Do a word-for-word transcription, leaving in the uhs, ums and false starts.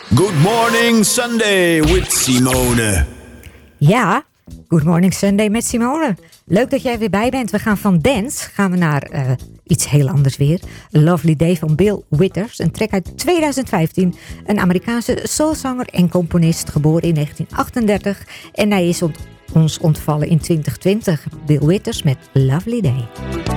Good Morning Sunday with Simone. Ja, Good Morning Sunday met Simone. Leuk dat jij weer bij bent. We gaan van dance gaan we naar uh, iets heel anders weer. A Lovely Day van Bill Withers. Een track uit tweeduizend vijftien. Een Amerikaanse soulzanger en componist, geboren in negentien achtendertig. En hij is ont- ons ontvallen in twintig twintig. Bill Withers met Lovely Day.